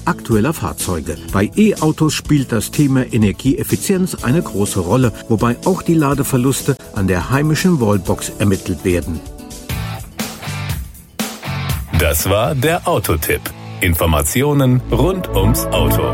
aktueller Fahrzeuge. Bei E-Autos spielt das Thema Energieeffizienz eine große Rolle, wobei auch die Ladeverluste an der heimischen Wallbox ermittelt werden. Das war der Autotipp. Informationen rund ums Auto.